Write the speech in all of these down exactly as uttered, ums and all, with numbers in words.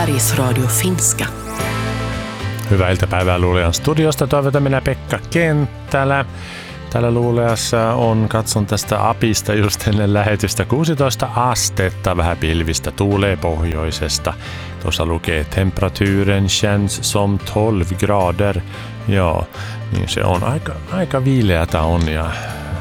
Sveriges Radio Finska. Hyvää iltapäivää Luulean studiosta. Toivotan minä Pekka Kenttälä. Täällä Luuleassa on, katson tästä apista just ennen lähetystä, kuusitoista astetta, vähän pilvistä, tuulee pohjoisesta. Tuossa lukee temperaturen känns som tolv grader. Joo, niin se on aika, aika viileätä on ja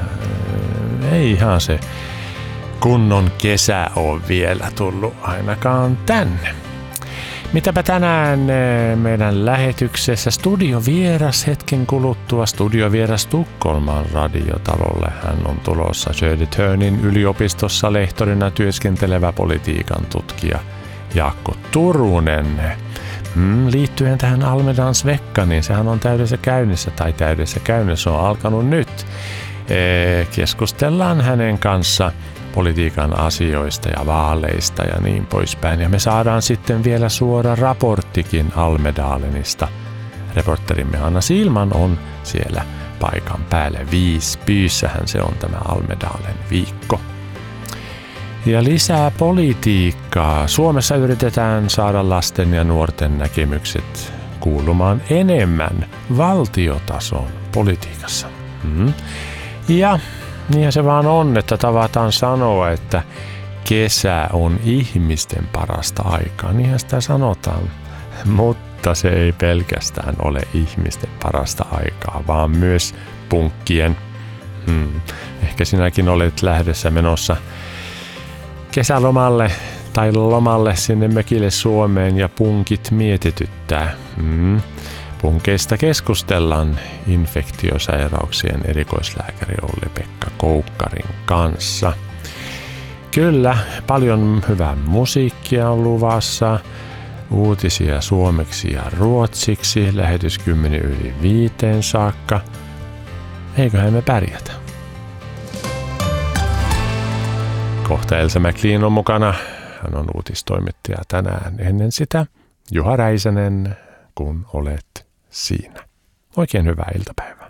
ei ihan se kunnon kesä on vielä tullut ainakaan tänne. Mitäpä tänään meidän lähetyksessä studiovieras hetken kuluttua, studiovieras Tukholman radiotalolle. Hän on tulossa Södertörnin yliopistossa lehtorina työskentelevä politiikan tutkija Jaakko Turunen. Hmm, liittyen tähän Almedans vekka, niin sehän on täydessä käynnissä tai täydessä käynnissä on alkanut nyt. Keskustellaan hänen kanssa politiikan asioista ja vaaleista ja niin poispäin. Ja me saadaan sitten vielä suora raporttikin Almedalenista. Reporterimme Anna Silman on siellä paikan päälle. Visbyssähän se on tämä Almedalen viikko. Ja lisää politiikkaa. Suomessa yritetään saada lasten ja nuorten näkemykset kuulumaan enemmän valtiotason politiikassa. Mm. Ja niinhän se vaan on, että tavataan sanoa, että kesä on ihmisten parasta aikaa. Niinhän sitä sanotaan, mutta se ei pelkästään ole ihmisten parasta aikaa, vaan myös punkkien. Hmm. Ehkä sinäkin olet lähdössä menossa kesälomalle tai lomalle sinne mökille Suomeen ja punkit mietityttää. Hmm. Punkeista keskustellaan infektiosairauksien erikoislääkäri Olli-Pekka Koukkarin kanssa. Kyllä, paljon hyvää musiikkia on luvassa, uutisia suomeksi ja ruotsiksi, lähetys kymmenen yli viiteen saakka. Eiköhän me pärjätä. Kohta Elsa McLean on mukana. Hän on uutistoimittaja tänään. Ennen sitä Juha Räisänen, kun olet siinä. Oikein hyvää iltapäivää.